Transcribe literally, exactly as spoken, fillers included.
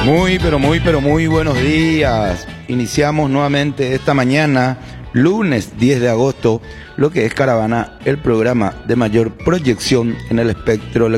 Muy, pero muy, pero muy buenos días. Iniciamos nuevamente esta mañana, lunes diez de agosto, lo que es Caravana, el programa de mayor proyección en el espectro